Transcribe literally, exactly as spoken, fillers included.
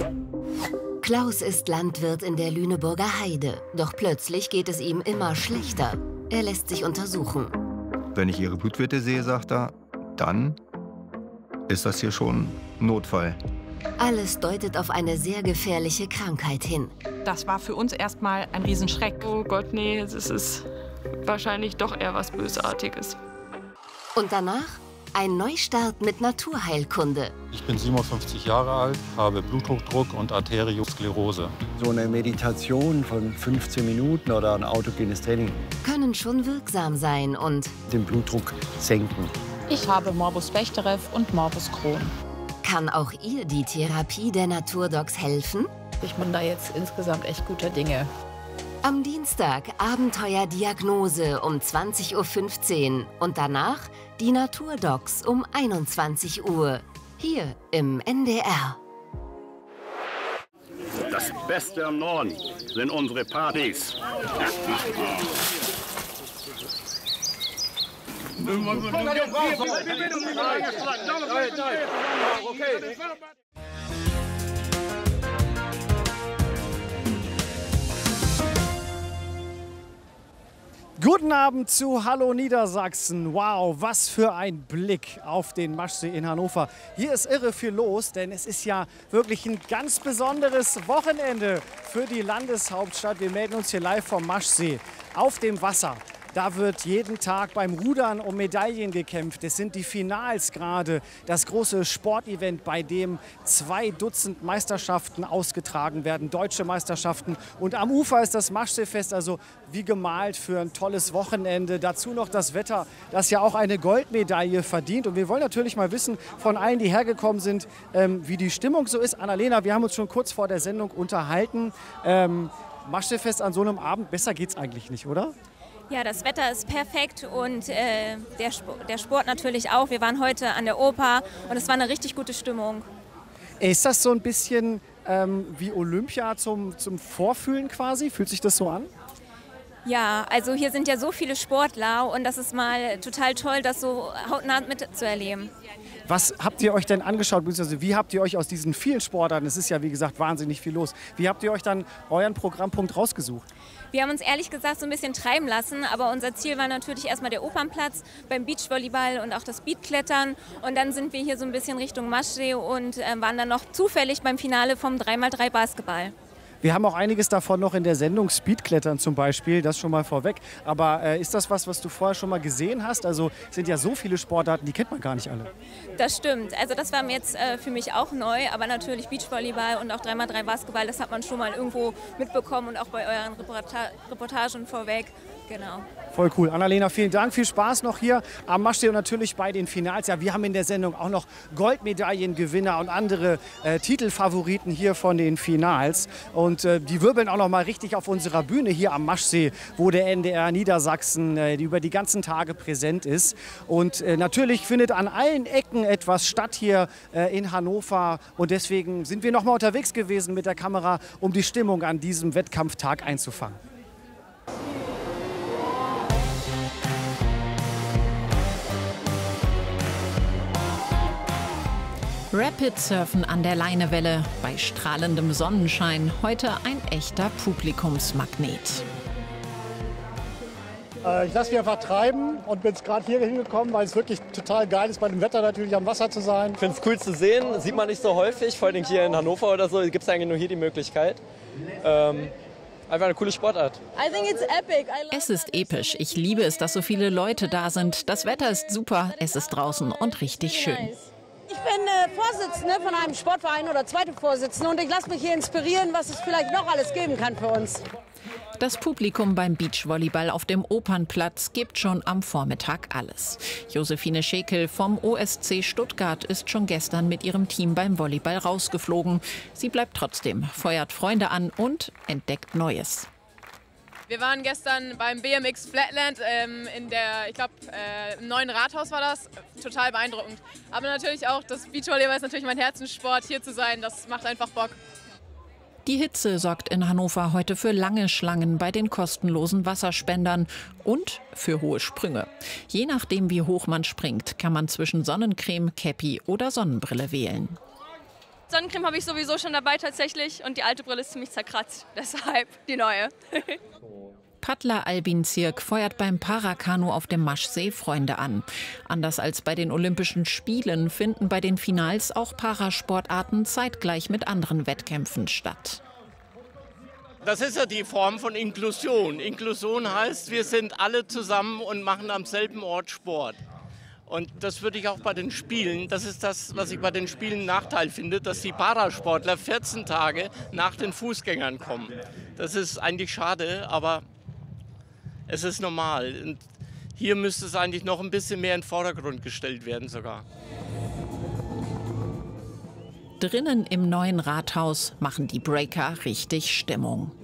Klaus ist Landwirt in der Lüneburger Heide. Doch plötzlich geht es ihm immer schlechter. Er lässt sich untersuchen. Wenn ich Ihre Blutwerte sehe, sagt er, dann ist das hier schon ein Notfall. Alles deutet auf eine sehr gefährliche Krankheit hin. Das war für uns erstmal ein Riesenschreck. Oh Gott, nee, es ist wahrscheinlich doch eher was Bösartiges. Und danach ein Neustart mit Naturheilkunde. Ich bin siebenundfünfzig Jahre alt, habe Bluthochdruck und Arteriosklerose. So eine Meditation von fünfzehn Minuten oder ein autogenes Training Können schon wirksam sein und den Blutdruck senken. Ich habe Morbus Bechterew und Morbus Crohn. kann auch ihr die Therapie der Naturdocs helfen? Ich bin da jetzt insgesamt echt guter Dinge. Am Dienstag Abenteuerdiagnose um zwanzig Uhr fünfzehn und danach die Naturdocs um einundzwanzig Uhr. Hier im N D R. Das Beste am Norden sind unsere Partys. Guten Abend zu Hallo Niedersachsen. Wow, was für ein Blick auf den Maschsee in Hannover. Hier ist irre viel los, denn es ist ja wirklich ein ganz besonderes Wochenende für die Landeshauptstadt. Wir melden uns hier live vom Maschsee auf dem Wasser. Da wird jeden Tag beim Rudern um Medaillen gekämpft. Es sind die Finals gerade, das große Sportevent, bei dem zwei Dutzend Meisterschaften ausgetragen werden, deutsche Meisterschaften. Und am Ufer ist das Maschseefest, also wie gemalt für ein tolles Wochenende. Dazu noch das Wetter, das ja auch eine Goldmedaille verdient. Und wir wollen natürlich mal wissen von allen, die hergekommen sind, ähm, wie die Stimmung so ist. Annalena, wir haben uns schon kurz vor der Sendung unterhalten. Ähm, Maschseefest an so einem Abend, besser geht's eigentlich nicht, oder? Ja, das Wetter ist perfekt und äh, der, Sport, der Sport natürlich auch. Wir waren heute an der Oper und es war eine richtig gute Stimmung. Ist das so ein bisschen ähm, wie Olympia zum, zum Vorfühlen quasi? Fühlt sich das so an? Ja, also hier sind ja so viele Sportler und das ist mal total toll, das so hautnah mitzuerleben. Was habt ihr euch denn angeschaut, beziehungsweise wie habt ihr euch aus diesen vielen Sportarten, es ist ja wie gesagt wahnsinnig viel los, wie habt ihr euch dann euren Programmpunkt rausgesucht? Wir haben uns ehrlich gesagt so ein bisschen treiben lassen, aber unser Ziel war natürlich erstmal der Opernplatz beim Beachvolleyball und auch das Speedklettern. Und dann sind wir hier so ein bisschen Richtung Maschsee und äh, waren dann noch zufällig beim Finale vom drei mal drei Basketball. Wir haben auch einiges davon noch in der Sendung, Speedklettern zum Beispiel, das schon mal vorweg. Aber äh, ist das was, was du vorher schon mal gesehen hast? Also es sind ja so viele Sportarten, die kennt man gar nicht alle. Das stimmt. Also das war mir jetzt äh, für mich auch neu, aber natürlich Beachvolleyball und auch drei mal drei Basketball, das hat man schon mal irgendwo mitbekommen und auch bei euren Reporta- Reportagen vorweg. Genau. Voll cool. Annalena, vielen Dank. Viel Spaß noch hier am Maschsee und natürlich bei den Finals. Ja, wir haben in der Sendung auch noch Goldmedaillengewinner und andere äh, Titelfavoriten hier von den Finals. Und äh, die wirbeln auch noch mal richtig auf unserer Bühne hier am Maschsee, wo der N D R Niedersachsen äh, über die ganzen Tage präsent ist. Und äh, natürlich findet an allen Ecken etwas statt hier äh, in Hannover. Und deswegen sind wir noch mal unterwegs gewesen mit der Kamera, um die Stimmung an diesem Wettkampftag einzufangen. Rapid Surfen an der Leinewelle, bei strahlendem Sonnenschein, heute ein echter Publikumsmagnet. Äh, ich lasse mich einfach treiben und bin jetzt gerade hier hingekommen, weil es wirklich total geil ist, bei dem Wetter natürlich am Wasser zu sein. Ich finde es cool zu sehen, sieht man nicht so häufig, vor allem hier in Hannover oder so, gibt es eigentlich nur hier die Möglichkeit. Ähm, einfach eine coole Sportart. Es ist episch. Ich liebe es, dass so viele Leute da sind. Das Wetter ist super, es ist draußen und richtig schön. Ich bin äh, Vorsitzende von einem Sportverein oder zweite Vorsitzende und ich lasse mich hier inspirieren, was es vielleicht noch alles geben kann für uns. Das Publikum beim Beachvolleyball auf dem Opernplatz gibt schon am Vormittag alles. Josephine Schekel vom O S C Stuttgart ist schon gestern mit ihrem Team beim Volleyball rausgeflogen. Sie bleibt trotzdem, feuert Freunde an und entdeckt Neues. Wir waren gestern beim B M X Flatland ähm, in der, ich glaube, äh, im neuen Rathaus war das. Total beeindruckend. Aber natürlich auch, das Beachvolleyball ist natürlich mein Herzenssport. Hier zu sein, das macht einfach Bock. Die Hitze sorgt in Hannover heute für lange Schlangen bei den kostenlosen Wasserspendern und für hohe Sprünge. Je nachdem, wie hoch man springt, kann man zwischen Sonnencreme, Käppi oder Sonnenbrille wählen. Sonnencreme habe ich sowieso schon dabei tatsächlich und die alte Brille ist ziemlich zerkratzt, deshalb die neue. Pattler Albin Zirk feuert beim Parakanu auf dem Maschsee Freunde an. Anders als bei den Olympischen Spielen finden bei den Finals auch Parasportarten zeitgleich mit anderen Wettkämpfen statt. Das ist ja die Form von Inklusion. Inklusion heißt, wir sind alle zusammen und machen am selben Ort Sport. Und das würde ich auch bei den Spielen, das ist das, was ich bei den Spielen Nachteil finde, dass die Parasportler vierzehn Tage nach den Fußgängern kommen. Das ist eigentlich schade, aber es ist normal. Und hier müsste es eigentlich noch ein bisschen mehr in den Vordergrund gestellt werden sogar. Drinnen im neuen Rathaus machen die Breaker richtig Stimmung.